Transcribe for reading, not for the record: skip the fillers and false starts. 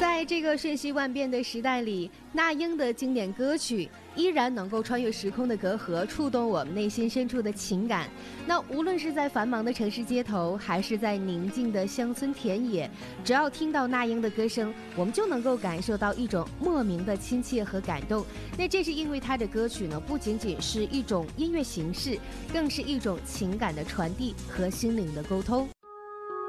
在这个瞬息万变的时代里，那英的经典歌曲依然能够穿越时空的隔阂，触动我们内心深处的情感。那无论是在繁忙的城市街头，还是在宁静的乡村田野，只要听到那英的歌声，我们就能够感受到一种莫名的亲切和感动。那这是因为他的歌曲呢，不仅仅是一种音乐形式，更是一种情感的传递和心灵的沟通。